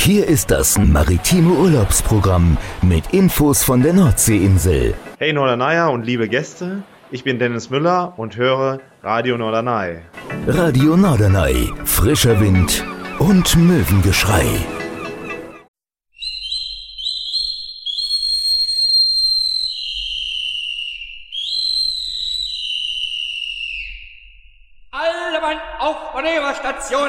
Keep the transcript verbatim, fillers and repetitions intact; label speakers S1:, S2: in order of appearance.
S1: hier ist das maritime Urlaubsprogramm mit Infos von der Nordseeinsel.
S2: Hey Norderney und liebe Gäste, ich bin Dennis Müller und höre Radio Norderney.
S1: Radio Norderney, frischer Wind und Möwengeschrei.
S3: Alle Mann auf von ihrer Station!